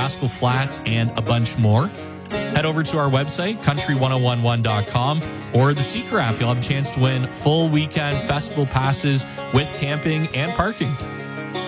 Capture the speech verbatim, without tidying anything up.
Haskell Flats, and a bunch more. Head over to our website, country ten eleven dot com, or the Seeker app. You'll have a chance to win full weekend festival passes with camping and parking.